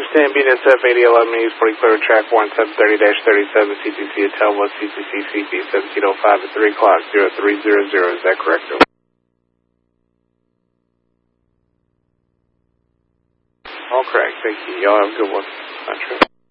Understand BNSF 8011 East, 40 clear track 1730-37, CTC at Telwa, CTC CP 1705 at 3 o'clock, 0300. Is that correct? All correct. Thank you. Y'all have a good one.